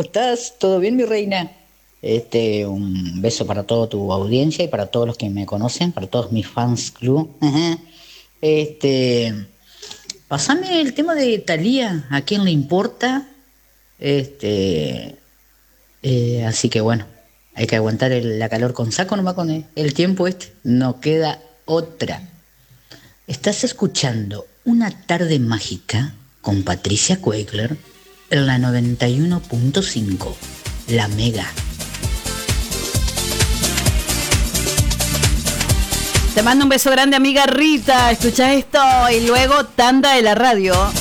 estás? ¿Todo bien, mi reina? Un beso para toda tu audiencia y para todos los que me conocen, para todos mis fans club. Ajá. Este, Pasame el tema de Thalía, ¿a quién le importa? Este, Así que bueno, hay que aguantar la calor con saco nomás con el tiempo no queda otra. Estás escuchando Una tarde mágica con Patricia Quakeler en la 91.5, La Mega. Te mando un beso grande, amiga Rita. Escucha esto y luego tanda de la radio.